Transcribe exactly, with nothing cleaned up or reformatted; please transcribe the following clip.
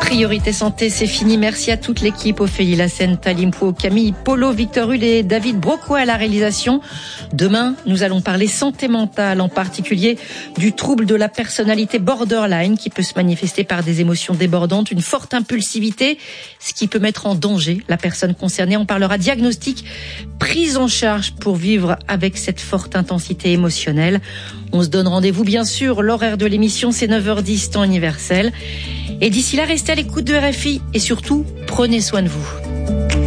Priorité santé, c'est fini. Merci à toute l'équipe, Ophélie Lassène, Talimpo, Camille Polo, Victor Hull et David Brocco à la réalisation. Demain, nous allons parler santé mentale, en particulier du trouble de la personnalité borderline qui peut se manifester par des émotions débordantes, une forte impulsivité, ce qui peut mettre en danger la personne concernée. On parlera diagnostic, prise en charge pour vivre avec cette forte intensité émotionnelle. On se donne rendez-vous, bien sûr. L'horaire de l'émission, c'est neuf heures dix, temps universel. Et d'ici là, restez à l'écoute de R F I et surtout, prenez soin de vous.